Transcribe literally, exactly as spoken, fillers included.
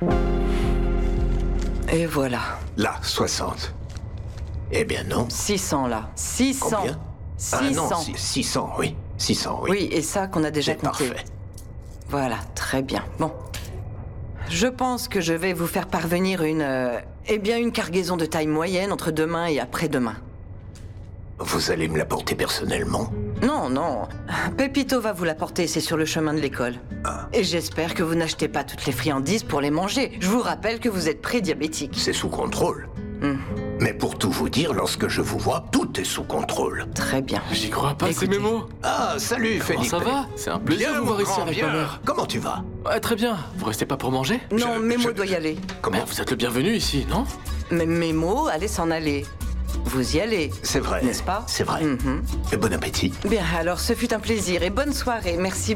Et voilà. Là, soixante. Eh bien non. six cents là. six cents. Combien? six cents. Ah non, six- 600, oui. six cents, oui. Oui, et ça qu'on a déjà C'est compté. parfait. Voilà, très bien. Bon. Je pense que je vais vous faire parvenir une... euh, eh bien, une cargaison de taille moyenne entre demain et après-demain. Vous allez me l'apporter personnellement? Non, non. Pepito va vous l'apporter, c'est sur le chemin de l'école. Ah. Et j'espère que vous n'achetez pas toutes les friandises pour les manger. Je vous rappelle que vous êtes prédiabétique. C'est sous contrôle. Hmm, Mais pour tout vous dire, lorsque je vous vois, tout est sous contrôle. très bien. J'y crois pas, c'est Écoutez. Mémo. Ah, salut, Comment Felipe. ça va? C'est un plaisir Bien, de vous voir mon ici grand, avec bien. ma mère. Comment tu vas? Ouais, très bien. Vous restez pas pour manger? Non, Je- Mémo je- doit y aller. Comment? Mais vous êtes le bienvenu ici, non? Mais Mémo allait s'en aller. Vous y allez. C'est vrai. N'est-ce pas? C'est vrai. Mhm. Et bon appétit. Bien, alors ce fut un plaisir et bonne soirée. Merci